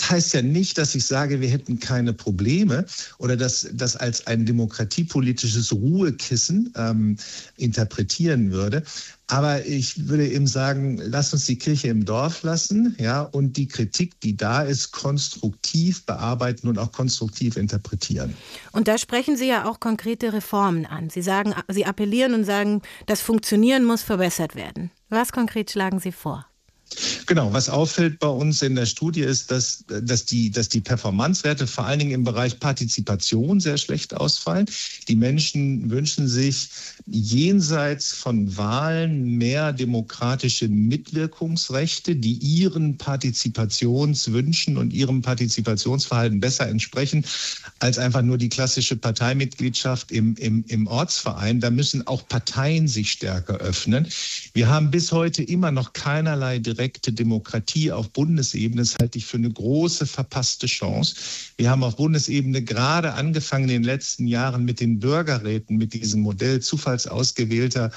Das heißt ja nicht, dass ich sage, wir hätten keine Probleme oder dass das als ein demokratiepolitisches Ruhekissen interpretieren würde. Aber ich würde eben sagen, lass uns die Kirche im Dorf lassen, ja, und die Kritik, die da ist, konstruktiv bearbeiten und auch konstruktiv interpretieren. Und da sprechen Sie ja auch konkrete Reformen an. Sie sagen, Sie appellieren und sagen, das Funktionieren muss verbessert werden. Was konkret schlagen Sie vor? Genau, was auffällt bei uns in der Studie ist, dass die Performance-Werte vor allen Dingen im Bereich Partizipation sehr schlecht ausfallen. Die Menschen wünschen sich jenseits von Wahlen mehr demokratische Mitwirkungsrechte, die ihren Partizipationswünschen und ihrem Partizipationsverhalten besser entsprechen als einfach nur die klassische Parteimitgliedschaft im Ortsverein. Da müssen auch Parteien sich stärker öffnen. Wir haben bis heute immer noch keinerlei direkte Demokratie auf Bundesebene. Das halte ich für eine große verpasste Chance. Wir haben auf Bundesebene gerade angefangen in den letzten Jahren mit den Bürgerräten, mit diesem Modell zufallsausgewählter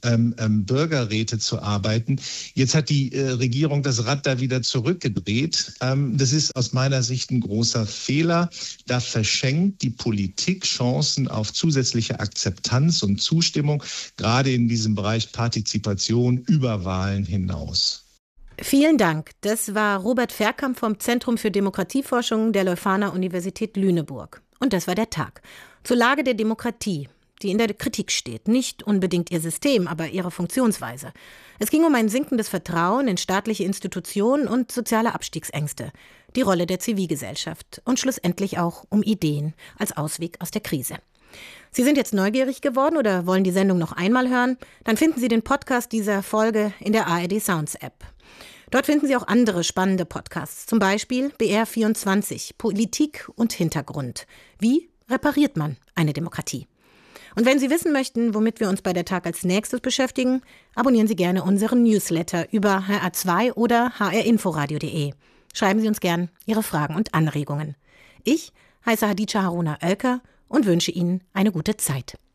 Bürgerräte zu arbeiten. Jetzt hat die Regierung das Rad da wieder zurückgedreht. Das ist aus meiner Sicht ein großer Fehler. Da verschenkt die Politik Chancen auf zusätzliche Akzeptanz und Zustimmung, gerade in diesem Bereich Partizipation über Wahlen hinaus. Vielen Dank. Das war Robert Verkamp vom Zentrum für Demokratieforschung der Leuphana Universität Lüneburg. Und das war der Tag zur Lage der Demokratie, die in der Kritik steht. Nicht unbedingt ihr System, aber ihre Funktionsweise. Es ging um ein sinkendes Vertrauen in staatliche Institutionen und soziale Abstiegsängste, die Rolle der Zivilgesellschaft und schlussendlich auch um Ideen als Ausweg aus der Krise. Sie sind jetzt neugierig geworden oder wollen die Sendung noch einmal hören? Dann finden Sie den Podcast dieser Folge in der ARD Sounds App. Dort finden Sie auch andere spannende Podcasts, zum Beispiel BR24, Politik und Hintergrund. Wie repariert man eine Demokratie? Und wenn Sie wissen möchten, womit wir uns bei der Tag als nächstes beschäftigen, abonnieren Sie gerne unseren Newsletter über hr2 oder hrinforadio.de. Schreiben Sie uns gern Ihre Fragen und Anregungen. Ich heiße Hadija Haruna Oelker und wünsche Ihnen eine gute Zeit.